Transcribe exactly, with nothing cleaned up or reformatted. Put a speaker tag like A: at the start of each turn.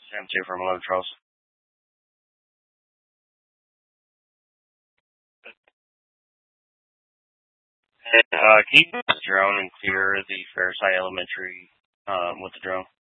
A: Sam two from eleven Charles. And, uh, can you put the drone and clear the Fairside Elementary um, with the drone?